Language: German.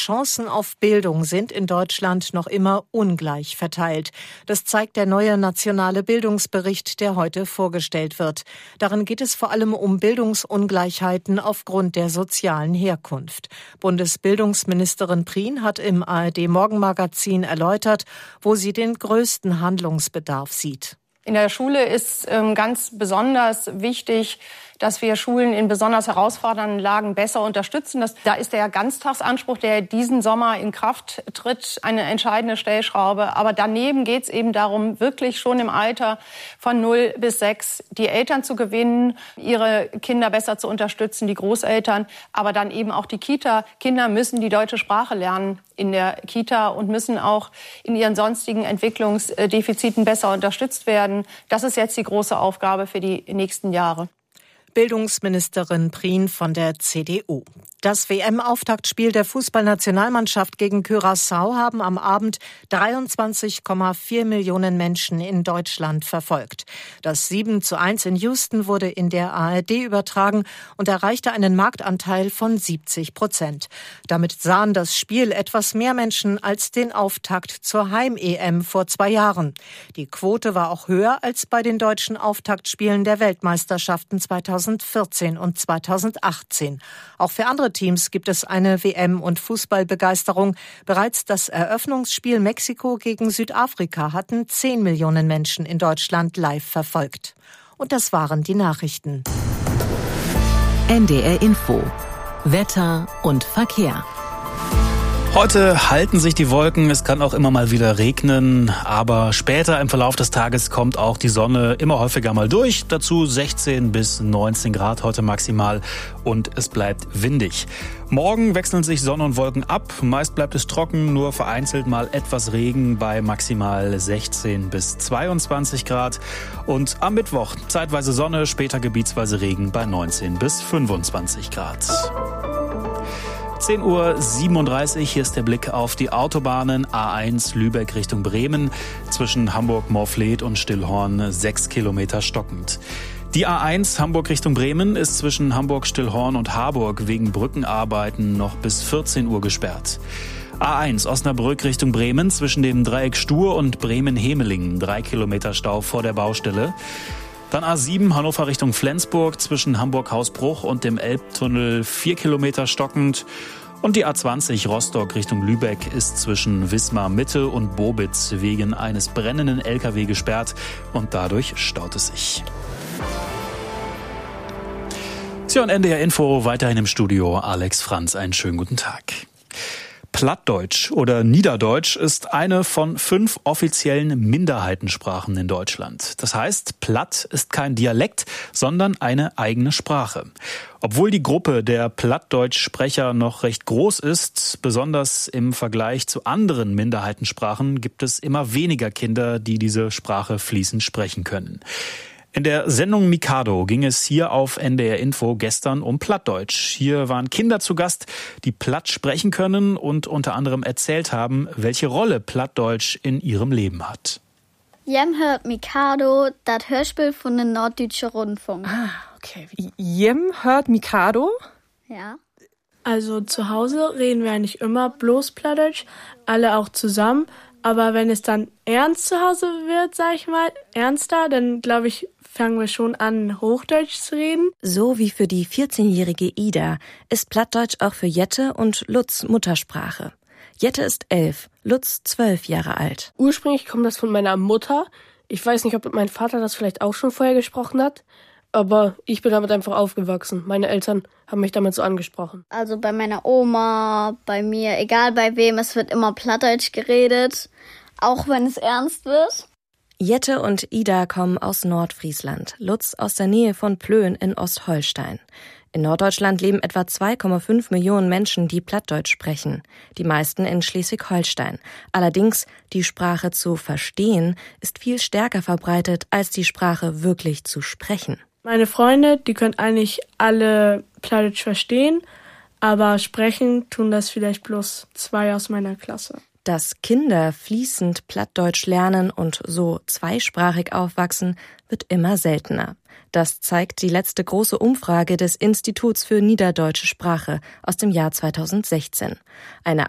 Chancen auf Bildung sind in Deutschland noch immer ungleich verteilt. Das zeigt der neue nationale Bildungsbericht, der heute vorgestellt wird. Darin geht es vor allem um Bildungsungleichheiten aufgrund der sozialen Herkunft. Bundesbildungsministerin Prien hat im ARD-Morgenmagazin erläutert, wo sie den größten Handlungsbedarf sieht. In der Schule ist ganz besonders wichtig, dass wir Schulen in besonders herausfordernden Lagen besser unterstützen. Da ist der Ganztagsanspruch, der diesen Sommer in Kraft tritt, eine entscheidende Stellschraube. Aber daneben geht es eben darum, wirklich schon im Alter von 0 bis 6 die Eltern zu gewinnen, ihre Kinder besser zu unterstützen, die Großeltern, aber dann eben auch die Kita. Kinder müssen die deutsche Sprache lernen in der Kita und müssen auch in ihren sonstigen Entwicklungsdefiziten besser unterstützt werden. Das ist jetzt die große Aufgabe für die nächsten Jahre. Bildungsministerin Prien von der CDU. Das WM-Auftaktspiel der Fußballnationalmannschaft gegen Curaçao haben am Abend 23,4 Millionen Menschen in Deutschland verfolgt. Das 7:1 in Houston wurde in der ARD übertragen und erreichte einen Marktanteil von 70%. Damit sahen das Spiel etwas mehr Menschen als den Auftakt zur Heim-EM vor 2 Jahren. Die Quote war auch höher als bei den deutschen Auftaktspielen der Weltmeisterschaften 2014 und 2018. Auch für andere Teams gibt es eine WM- und Fußballbegeisterung. Bereits das Eröffnungsspiel Mexiko gegen Südafrika hatten 10 Millionen Menschen in Deutschland live verfolgt. Und das waren die Nachrichten. NDR Info. Wetter und Verkehr. Heute halten sich die Wolken, es kann auch immer mal wieder regnen, aber später im Verlauf des Tages kommt auch die Sonne immer häufiger mal durch. Dazu 16 bis 19 Grad heute maximal und es bleibt windig. Morgen wechseln sich Sonne und Wolken ab, meist bleibt es trocken, nur vereinzelt mal etwas Regen bei maximal 16 bis 22 Grad. Und am Mittwoch zeitweise Sonne, später gebietsweise Regen bei 19 bis 25 Grad. 10:37 Uhr, hier ist der Blick auf die Autobahnen. A1 Lübeck Richtung Bremen, zwischen Hamburg-Morfleet und Stillhorn 6 Kilometer stockend. Die A1 Hamburg Richtung Bremen ist zwischen Hamburg-Stillhorn und Harburg wegen Brückenarbeiten noch bis 14 Uhr gesperrt. A1 Osnabrück Richtung Bremen, zwischen dem Dreieck Stur und Bremen-Hemelingen 3 Kilometer Stau vor der Baustelle. Dann A7 Hannover Richtung Flensburg, zwischen Hamburg-Hausbruch und dem Elbtunnel 4 Kilometer stockend. Und die A20 Rostock Richtung Lübeck ist zwischen Wismar Mitte und Bobitz wegen eines brennenden LKW gesperrt und dadurch staut es sich. Tja, und NDR Info weiterhin im Studio Alex Franz. Einen schönen guten Tag. Plattdeutsch oder Niederdeutsch ist eine von 5 offiziellen Minderheitensprachen in Deutschland. Das heißt, Platt ist kein Dialekt, sondern eine eigene Sprache. Obwohl die Gruppe der Plattdeutschsprecher noch recht groß ist, besonders im Vergleich zu anderen Minderheitensprachen, gibt es immer weniger Kinder, die diese Sprache fließend sprechen können. In der Sendung Mikado ging es hier auf NDR Info gestern um Plattdeutsch. Hier waren Kinder zu Gast, die Platt sprechen können und unter anderem erzählt haben, welche Rolle Plattdeutsch in ihrem Leben hat. Jem hört Mikado, das Hörspiel von den Norddeutscher Rundfunk. Ah, okay. Jem hört Mikado? Ja. Also zu Hause reden wir eigentlich immer bloß Plattdeutsch, alle auch zusammen. Aber wenn es dann ernst zu Hause wird, sag ich mal, ernster, dann glaube ich, fangen wir schon an, Hochdeutsch zu reden. So wie für die 14-jährige Ida ist Plattdeutsch auch für Jette und Lutz Muttersprache. Jette ist 11, Lutz 12 Jahre alt. Ursprünglich kommt das von meiner Mutter. Ich weiß nicht, ob mein Vater das vielleicht auch schon vorher gesprochen hat. Aber ich bin damit einfach aufgewachsen. Meine Eltern haben mich damit so angesprochen. Also bei meiner Oma, bei mir, egal bei wem, es wird immer Plattdeutsch geredet, auch wenn es ernst wird. Jette und Ida kommen aus Nordfriesland, Lutz aus der Nähe von Plön in Ostholstein. In Norddeutschland leben etwa 2,5 Millionen Menschen, die Plattdeutsch sprechen, die meisten in Schleswig-Holstein. Allerdings, die Sprache zu verstehen, ist viel stärker verbreitet, als die Sprache wirklich zu sprechen. Meine Freunde, die können eigentlich alle Plattdeutsch verstehen, aber sprechen tun das vielleicht bloß 2 aus meiner Klasse. Dass Kinder fließend Plattdeutsch lernen und so zweisprachig aufwachsen, wird immer seltener. Das zeigt die letzte große Umfrage des Instituts für Niederdeutsche Sprache aus dem Jahr 2016. Eine